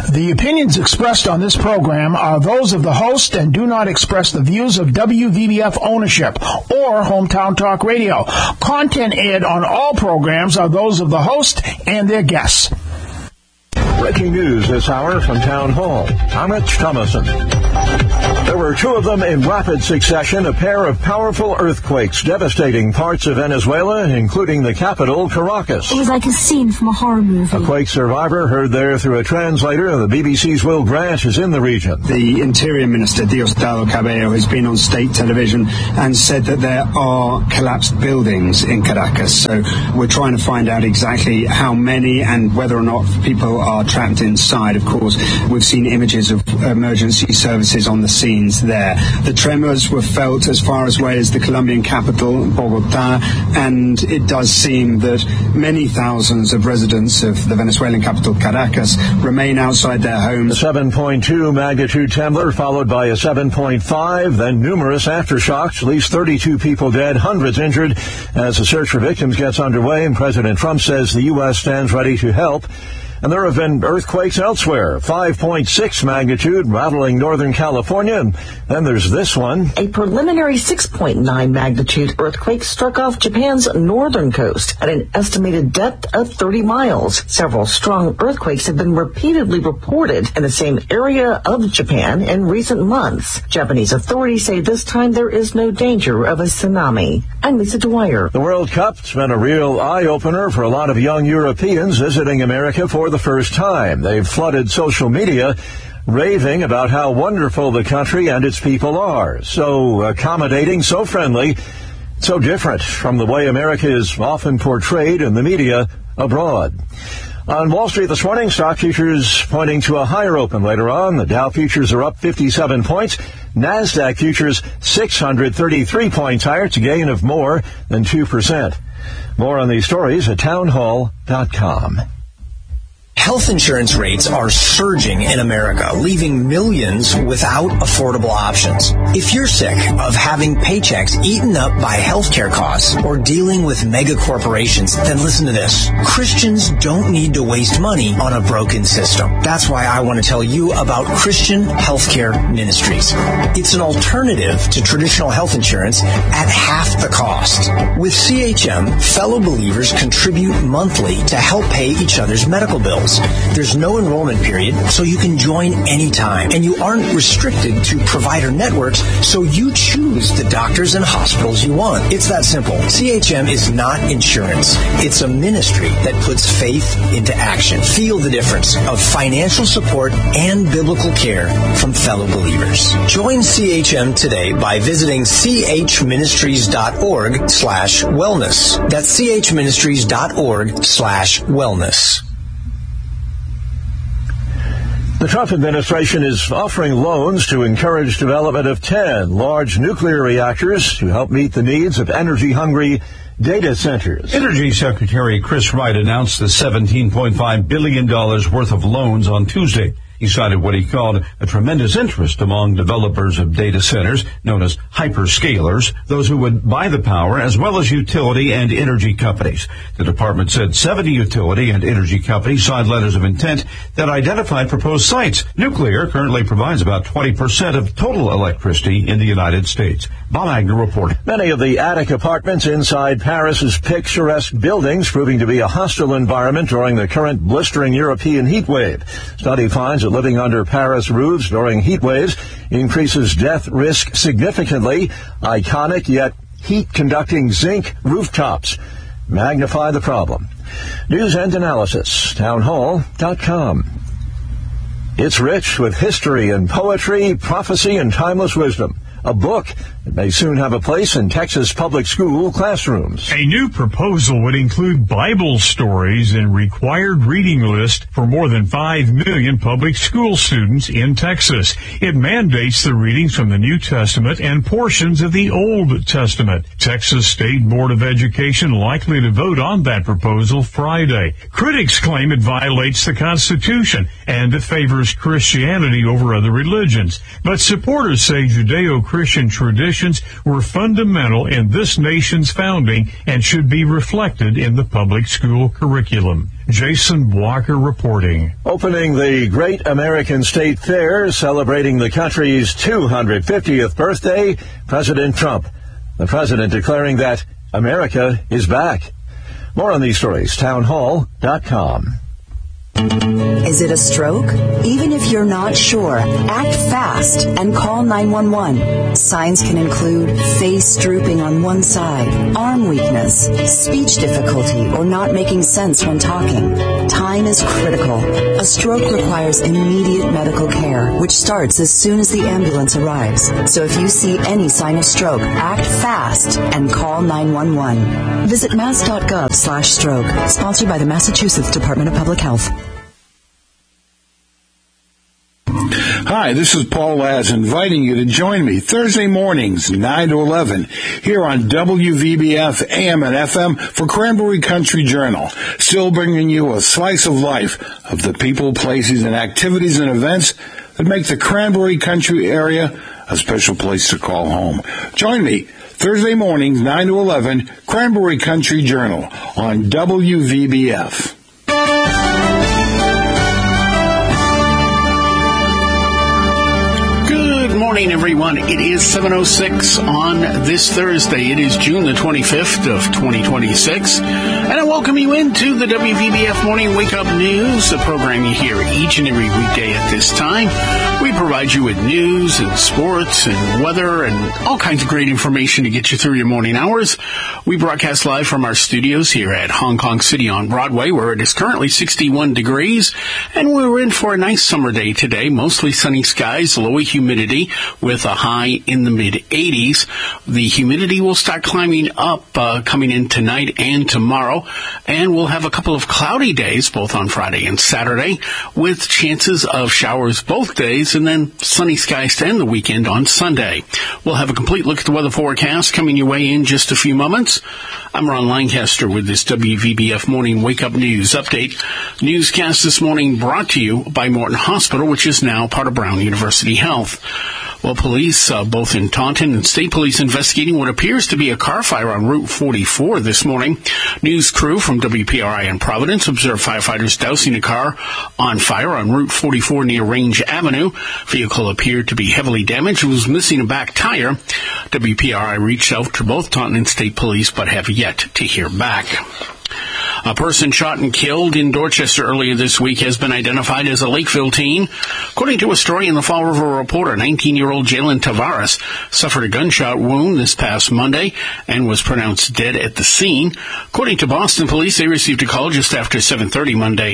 The opinions expressed on this program are those of the host and do not express the views of WVBF ownership or Hometown Talk Radio. Content aired on all programs are those of the host and their guests. Breaking news this hour from Town Hall. I'm Rich Thomason. There were two of them in rapid succession, a pair of powerful earthquakes devastating parts of Venezuela, including the capital, Caracas. It was like a scene from a horror movie. A quake survivor heard there through a translator. The BBC's Will Grant is in the region. The Interior Minister, Diosdado Cabello, has been on state television and said that there are collapsed buildings in Caracas. So we're trying to find out exactly how many and whether or not people are trapped inside. Of course, we've seen images of emergency services on the scenes there. The tremors were felt as far away as the Colombian capital, Bogotá, and it does seem that many thousands of residents of the Venezuelan capital, Caracas, remain outside their homes. A 7.2 magnitude tremor followed by a 7.5, then numerous aftershocks, at least 32 people dead, hundreds injured as the search for victims gets underway, and President Trump says the U.S. stands ready to help. And there have been earthquakes elsewhere, 5.6 magnitude, rattling Northern California, and then there's this one. A preliminary 6.9 magnitude earthquake struck off Japan's northern coast at an estimated depth of 30 miles. Several strong earthquakes have been repeatedly reported in the same area of Japan in recent months. Japanese authorities say this time there is no danger of a tsunami. I'm Lisa Dwyer. The World Cup's been a real eye-opener for a lot of young Europeans visiting America for the first time. They've flooded social media raving about how wonderful the country and its people are. So accommodating, so friendly, so different from the way America is often portrayed in the media abroad. On Wall Street this morning, stock futures pointing to a higher open later on. The Dow futures are up 57 points. NASDAQ futures 633 points higher. It's a gain of more than 2%. More on these stories at townhall.com. Health insurance rates are surging in America, leaving millions without affordable options. If you're sick of having paychecks eaten up by healthcare costs or dealing with mega corporations, then listen to this. Christians don't need to waste money on a broken system. That's why I want to tell you about Christian Healthcare Ministries. It's an alternative to traditional health insurance at half the cost. With CHM, fellow believers contribute monthly to help pay each other's medical bills. There's no enrollment period, so you can join anytime. And you aren't restricted to provider networks, so you choose the doctors and hospitals you want. It's that simple. CHM is not insurance. It's a ministry that puts faith into action. Feel the difference of financial support and biblical care from fellow believers. Join CHM today by visiting chministries.org/wellness. That's chministries.org/wellness. The Trump administration is offering loans to encourage development of 10 large nuclear reactors to help meet the needs of energy-hungry data centers. Energy Secretary Chris Wright announced the $17.5 billion worth of loans on Tuesday. He cited what he called a tremendous interest among developers of data centers, known as hyperscalers, those who would buy the power, as well as utility and energy companies. The department said 70 utility and energy companies signed letters of intent that identified proposed sites. Nuclear currently provides about 20% of total electricity in the United States. Bob Agnew reporting. Many of the attic apartments inside Paris's picturesque buildings proving to be a hostile environment during the current blistering European heat wave. Study finds that living under Paris roofs during heat waves increases death risk significantly. Iconic yet heat-conducting zinc rooftops magnify the problem. News and analysis, townhall.com. It's rich with history and poetry, prophecy, and timeless wisdom. A book that may soon have a place in Texas public school classrooms. A new proposal would include Bible stories in required reading list for more than 5 million public school students in Texas. It mandates the readings from the New Testament and portions of the Old Testament. Texas State Board of Education likely to vote on that proposal Friday. Critics claim it violates the Constitution and it favors Christianity over other religions. But supporters say Judeo-Christian tradition traditions were fundamental in this nation's founding and should be reflected in the public school curriculum. Jason Walker reporting. Opening the Great American State Fair, celebrating the country's 250th birthday, President Trump. The president declaring that America is back. More on these stories, townhall.com. Is it a stroke? Even if you're not sure, act fast and call 911. Signs can include face drooping on one side, arm weakness, speech difficulty, or not making sense when talking. Time is critical. A stroke requires immediate medical care, which starts as soon as the ambulance arrives. So if you see any sign of stroke, act fast and call 911. Visit mass.gov/stroke, sponsored by the Massachusetts Department of Public Health. Hi, this is Paul Laz inviting you to join me Thursday mornings, 9 to 11, here on WVBF AM and FM for Cranberry Country Journal, still bringing you a slice of life of the people, places, and activities and events that make the Cranberry Country area a special place to call home. Join me Thursday mornings, 9 to 11, Cranberry Country Journal on WVBF. Good morning, everyone. It is 7:06 on this Thursday. It is June the 25th of 2026. And I welcome you into the WVBF Morning Wake Up News, the program you hear each and every weekday at this time. We provide you with news and sports and weather and all kinds of great information to get you through your morning hours. We broadcast live from our studios here at Hong Kong City on Broadway, where it is currently 61 degrees. And we're in for a nice summer day today, mostly sunny skies, low humidity with a high in the mid-80s. The humidity will start climbing up coming in tonight and tomorrow, and we'll have a couple of cloudy days both on Friday and Saturday with chances of showers both days and then sunny skies to end the weekend on Sunday. We'll have a complete look at the weather forecast coming your way in just a few moments. I'm Ron Lancaster with this WVBF Morning Wake Up News Update. Newscast this morning brought to you by Morton Hospital, which is now part of Brown University Health. Well, police, both in Taunton and state police, investigating what appears to be a car fire on Route 44 this morning. News crew from WPRI in Providence observed firefighters dousing a car on fire on Route 44 near Range Avenue. Vehicle appeared to be heavily damaged. It was missing a back tire. WPRI reached out to both Taunton and state police, but have yet to hear back. A person shot and killed in Dorchester earlier this week has been identified as a Lakeville teen. According to a story in the Fall River Reporter, 19-year-old Jalen Tavares suffered a gunshot wound this past Monday and was pronounced dead at the scene. According to Boston police, they received a call just after 7:30 Monday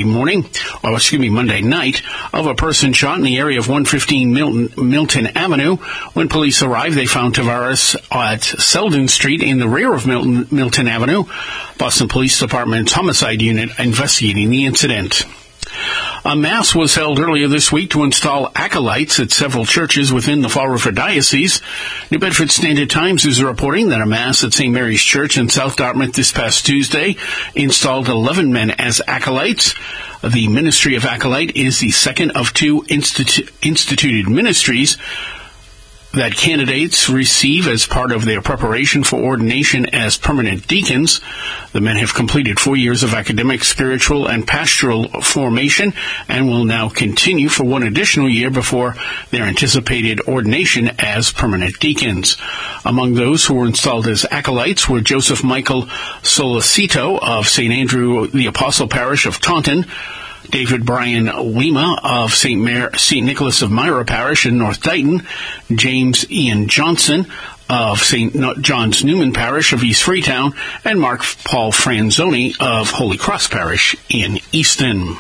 night of a person shot in the area of 115 Milton Avenue. When police arrived, they found Tavares at Selden Street in the rear of Milton Avenue. Boston Police Department's homicide unit investigating the incident. A mass was held earlier this week to install acolytes at several churches within the Fall River Diocese. New Bedford Standard Times is reporting that a mass at St. Mary's Church in South Dartmouth this past Tuesday installed 11 men as acolytes. The Ministry of Acolyte is the second of two instituted ministries that candidates receive as part of their preparation for ordination as permanent deacons. The men have completed 4 years of academic, spiritual, and pastoral formation and will now continue for one additional year before their anticipated ordination as permanent deacons. Among those who were installed as acolytes were Joseph Michael Solicito of St. Andrew the Apostle Parish of Taunton, David Brian Lima of St. Nicholas of Myra Parish in North Dighton, James Ian Johnson of St. John's Newman Parish of East Freetown, and Mark Paul Franzoni of Holy Cross Parish in Easton.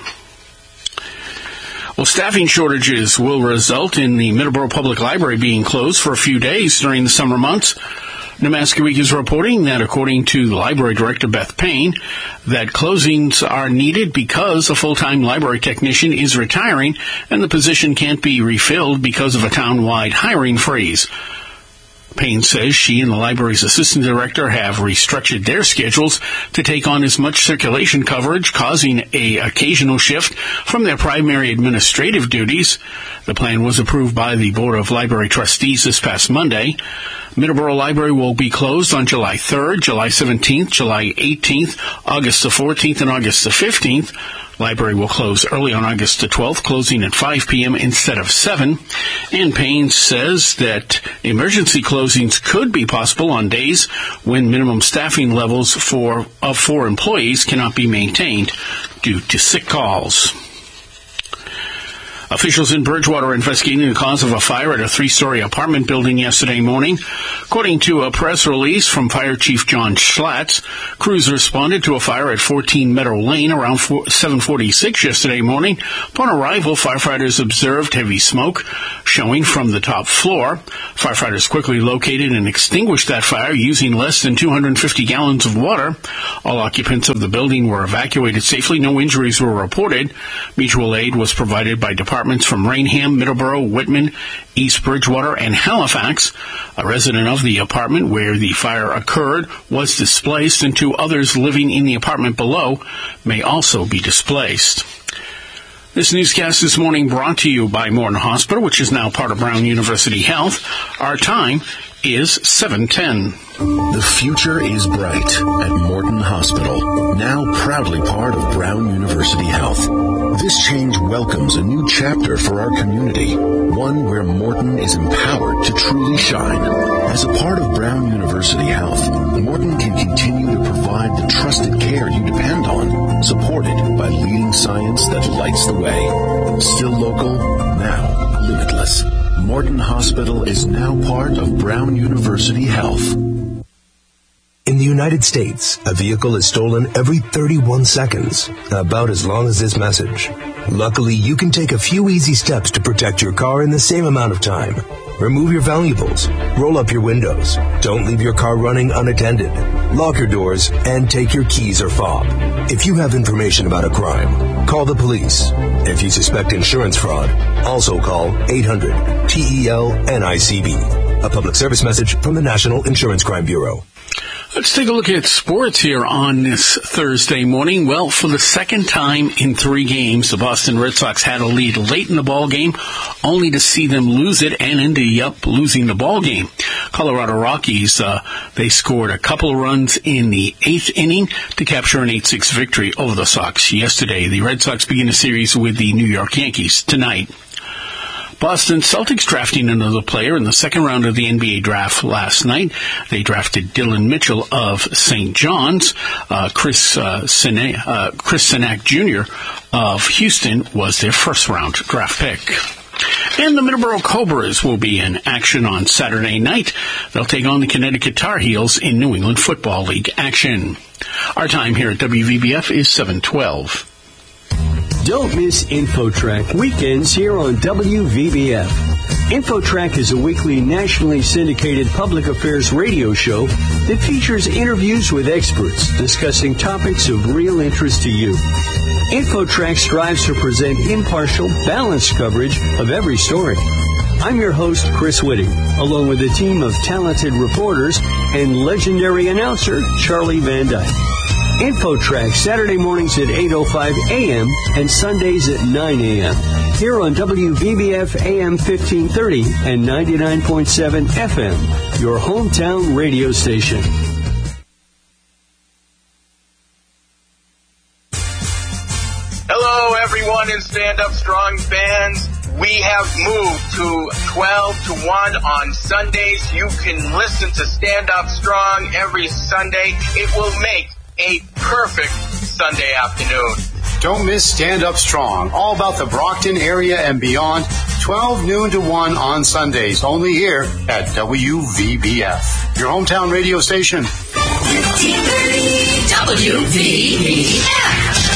Well, staffing shortages will result in the Middleborough Public Library being closed for a few days during the summer months. Nemaska Week is reporting that, according to the library director, Beth Payne, that closings are needed because a full-time library technician is retiring and the position can't be refilled because of a town-wide hiring freeze. Payne says she and the library's assistant director have restructured their schedules to take on as much circulation coverage, causing an occasional shift from their primary administrative duties. The plan was approved by the Board of Library Trustees this past Monday. Middleborough Library will be closed on July 3rd, July 17th, July 18th, August the 14th, and August the 15th. Library will close early on August the 12th, closing at 5 p.m. instead of 7. And Payne says that emergency closings could be possible on days when minimum staffing levels of 4 employees cannot be maintained due to sick calls. Officials in Bridgewater are investigating the cause of a fire at a 3-story apartment building yesterday morning. According to a press release from Fire Chief John Schlatt, crews responded to a fire at 14 Meadow Lane around 7:46 yesterday morning. Upon arrival, firefighters observed heavy smoke showing from the top floor. Firefighters quickly located and extinguished that fire using less than 250 gallons of water. All occupants of the building were evacuated safely. No injuries were reported. Mutual aid was provided by departments from Rainham, Middleborough, Whitman, East Bridgewater, and Halifax. A resident of the apartment where the fire occurred was displaced, and 2 others living in the apartment below may also be displaced. This newscast this morning brought to you by Morton Hospital, which is now part of Brown University Health. Our time is 7:10. The future is bright at Morton Hospital, now proudly part of Brown University Health. This change welcomes a new chapter for our community, one where Morton is empowered to truly shine. As a part of Brown University Health, Morton can continue to provide the trusted care you depend on, supported by leading science that lights the way. Still local, now limitless. Morton Hospital is now part of Brown University Health. In the United States, a vehicle is stolen every 31 seconds, about as long as this message. Luckily, you can take a few easy steps to protect your car in the same amount of time. Remove your valuables, roll up your windows, don't leave your car running unattended, lock your doors, and take your keys or fob. If you have information about a crime, call the police. If you suspect insurance fraud, also call 800-TEL-NICB. A public service message from the National Insurance Crime Bureau. Let's take a look at sports here on this Thursday morning. Well, for the second time in 3 games, the Boston Red Sox had a lead late in the ball game, only to see them lose it and end up losing the ball game. Colorado Rockies, they scored a couple of runs in the 8th inning to capture an 8-6 victory over the Sox yesterday. The Red Sox begin a series with the New York Yankees tonight. Boston Celtics drafting another player in the second round of the NBA draft last night. They drafted Dylan Mitchell of St. John's. Chris Senak Jr. of Houston was their first-round draft pick. And the Middleborough Cobras will be in action on Saturday night. They'll take on the Connecticut Tar Heels in New England Football League action. Our time here at WVBF is 7:12. Don't miss InfoTrack weekends here on WVBF. InfoTrack is a weekly nationally syndicated public affairs radio show that features interviews with experts discussing topics of real interest to you. InfoTrack strives to present impartial, balanced coverage of every story. I'm your host, Chris Whitting, along with a team of talented reporters and legendary announcer, Charlie Van Dyke. InfoTrack, Saturday mornings at 8:05 a.m. and Sundays at 9 a.m. Here on WVBF AM 1530 and 99.7 FM, your hometown radio station. Hello, everyone in Stand Up Strong fans. We have moved to 12 to 1 on Sundays. You can listen to Stand Up Strong every Sunday. It will make a perfect Sunday afternoon. Don't miss Stand Up Strong, all about the Brockton area and beyond, 12 noon to 1 on Sundays, only here at WVBF, your hometown radio station. 1530 WVBF.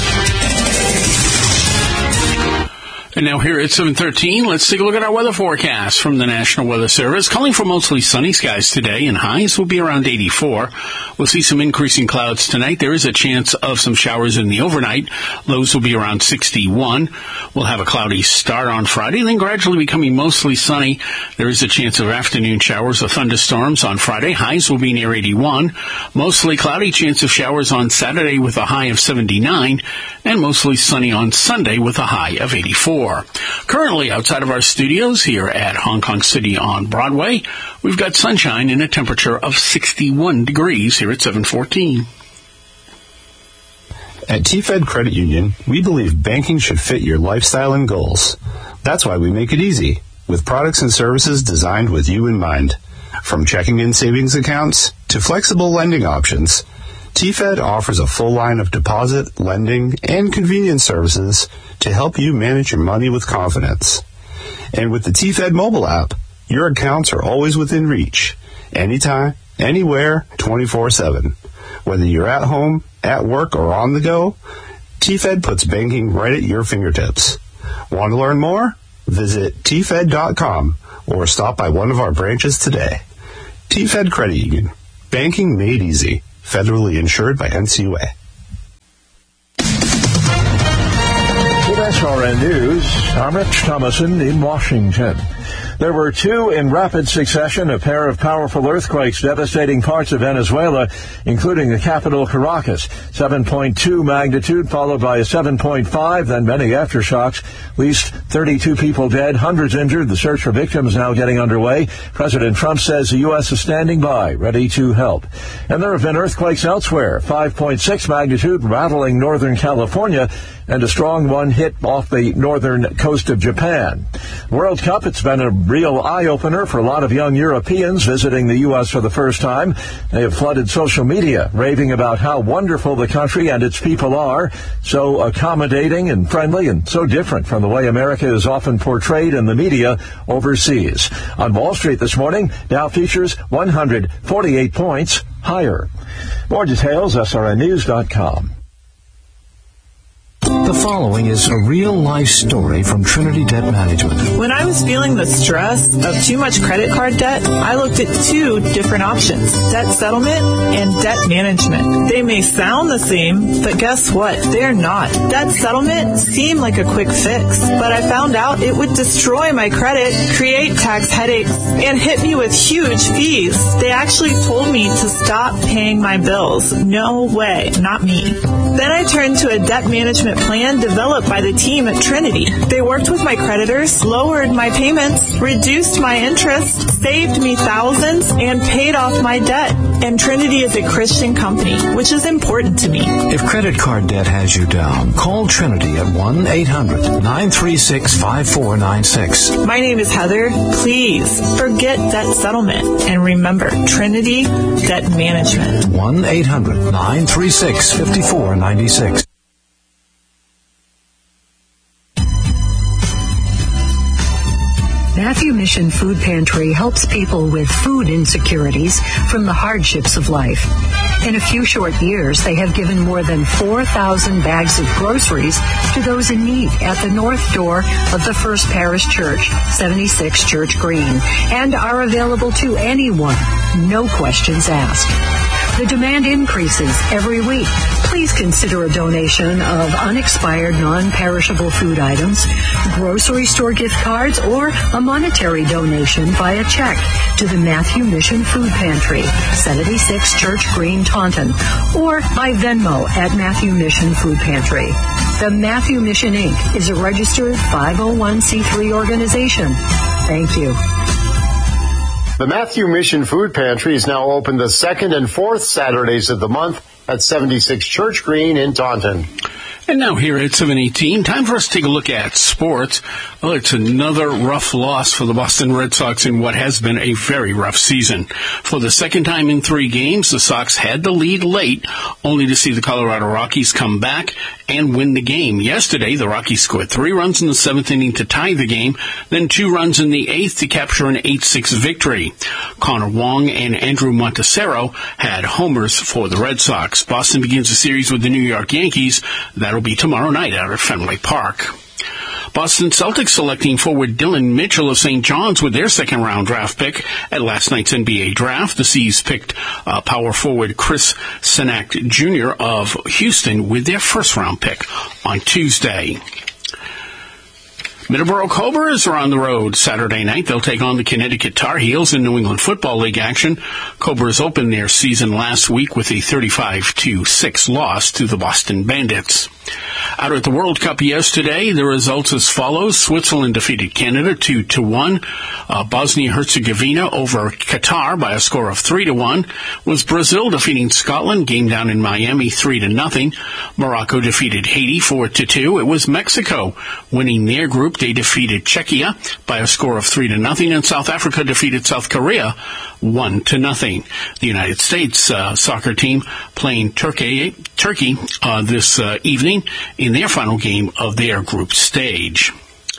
And now here at 7:13, let's take a look at our weather forecast from the National Weather Service. Calling for mostly sunny skies today, and highs will be around 84. We'll see some increasing clouds tonight. There is a chance of some showers in the overnight. Lows will be around 61. We'll have a cloudy start on Friday, then gradually becoming mostly sunny. There is a chance of afternoon showers or thunderstorms on Friday. Highs will be near 81. Mostly cloudy, chance of showers on Saturday with a high of 79. And mostly sunny on Sunday with a high of 84. Currently outside of our studios here at Hong Kong City on Broadway, we've got sunshine and a temperature of 61 degrees here at 714. At TFed Credit Union, we believe banking should fit your lifestyle and goals. That's why we make it easy, with products and services designed with you in mind. From checking and savings accounts to flexible lending options, TFed offers a full line of deposit, lending, and convenience services to help you manage your money with confidence. And with the TFed mobile app, your accounts are always within reach, anytime, anywhere, 24/7. Whether you're at home, at work, or on the go, TFed puts banking right at your fingertips. Want to learn more? Visit tfed.com or stop by one of our branches today. TFed Credit Union. Banking made easy. Federally insured by NCUA. With SRN News, I'm Rich Thomason in Washington. There were two in rapid succession, a pair of powerful earthquakes devastating parts of Venezuela, including the capital Caracas. 7.2 magnitude, followed by a 7.5, then many aftershocks. At least 32 people dead, hundreds injured. The search for victims now getting underway. President Trump says the U.S. is standing by, ready to help. And there have been earthquakes elsewhere. 5.6 magnitude, rattling northern California, and a strong one hit off the northern coast of Japan. World Cup, it's been a real eye-opener for a lot of young Europeans visiting the U.S. for the first time. They have flooded social media, raving about how wonderful the country and its people are, so accommodating and friendly and so different from the way America is often portrayed in the media overseas. On Wall Street this morning, Dow futures 148 points higher. More details, srnnews.com. The following is a real-life story from Trinity Debt Management. When I was feeling the stress of too much credit card debt, I looked at two different options, debt settlement and debt management. They may sound the same, but guess what? They're not. Debt settlement seemed like a quick fix, but I found out it would destroy my credit, create tax headaches, and hit me with huge fees. They actually told me to stop paying my bills. No way, not me. Then I turned to a debt management plan developed by the team at Trinity. They worked with my creditors, lowered my payments, reduced my interest, saved me thousands, and paid off my debt. And Trinity is a Christian company, which is important to me. If credit card debt has you down, call Trinity at 1-800-936-5496. My name is Heather. Please forget debt settlement. And remember, Trinity Debt Management. 1-800-936-5496. Matthew Mission Food Pantry helps people with food insecurities from the hardships of life. In a few short years, they have given more than 4,000 bags of groceries to those in need at the north door of the First Parish Church, 76 Church Green, and are available to anyone, no questions asked. The demand increases every week. Please consider a donation of unexpired, non-perishable food items, grocery store gift cards, or a monetary donation via check to the Matthew Mission Food Pantry, 76 Church Green, Taunton, or by Venmo at Matthew Mission Food Pantry. The Matthew Mission, Inc. is a registered 501c3 organization. Thank you. The Matthew Mission Food Pantry is now open the second and fourth Saturdays of the month at 76 Church Green in Taunton. And now here at 7:18, time for us to take a look at sports. Well, it's another rough loss for the Boston Red Sox in what has been a very rough season. For the second time in 3 games, the Sox had the lead late, only to see the Colorado Rockies come back and win the game. Yesterday, the Rockies scored 3 runs in the 7th inning to tie the game, then 2 runs in the 8th to capture an 8-6 victory. Connor Wong and Andrew Montecero had homers for the Red Sox. Boston begins the series with the New York Yankees. That'll be tomorrow night out at Fenway Park. Boston Celtics selecting forward Dylan Mitchell of St. John's with their second-round draft pick at last night's NBA draft. The C's picked power forward Chris Senac Jr. of Houston with their first-round pick on Tuesday. Middleborough Cobras are on the road Saturday night. They'll take on the Connecticut Tar Heels in New England Football League action. Cobras opened their season last week with a 35-6 loss to the Boston Bandits. Out at the World Cup yesterday, the results as follows. Switzerland defeated Canada 2-1. Bosnia-Herzegovina over Qatar by a score of 3-1. Was Brazil defeating Scotland, game down in Miami 3-0. Morocco defeated Haiti 4-2. It was Mexico winning their group. They defeated Czechia by a score of 3-0, and South Africa defeated South Korea 1-0. The United States soccer team playing Turkey this evening in their final game of their group stage.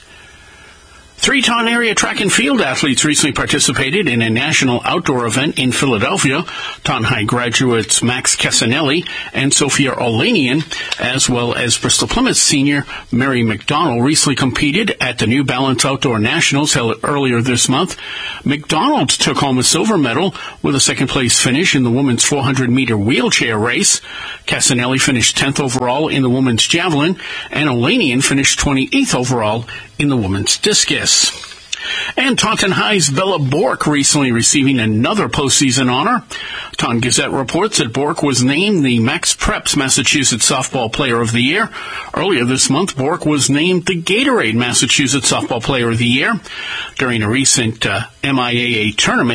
3 Taunton area track and field athletes recently participated in a national outdoor event in Philadelphia. Taunton High graduates Max Casanelli and Sophia Olanian, as well as Bristol Plymouth senior Mary McDonald, recently competed at the New Balance Outdoor Nationals held earlier this month. McDonald took home a silver medal with a second-place finish in the women's 400-meter wheelchair race. Casanelli finished 10th overall in the women's javelin, and Olanian finished 28th overall in the women's discus. And Taunton High's Bella Bork recently receiving another postseason honor. Taunton Gazette reports that Bork was named the Max Preps Massachusetts Softball Player of the Year. Earlier this month, Bork was named the Gatorade Massachusetts Softball Player of the Year. During the recent MIAA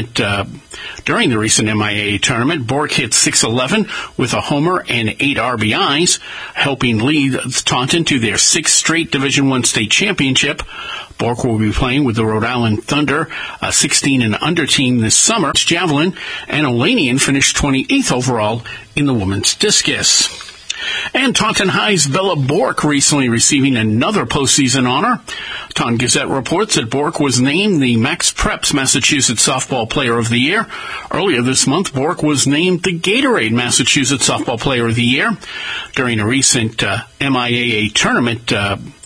tournament, Bork hit .611 with a homer and 8 RBIs, helping lead Taunton to their 6th straight Division I state championship. Bork will be playing with the Rhode Island Thunder, a 16 and under team this summer. It's javelin, and Olanian finished 28th overall in the women's discus. And Taunton High's Bella Bork recently receiving another postseason honor. Taunton Gazette reports that Bork was named the Max Preps Massachusetts Softball Player of the Year. Earlier this month, Bork was named the Gatorade Massachusetts Softball Player of the Year. During a recent MIAA tournament,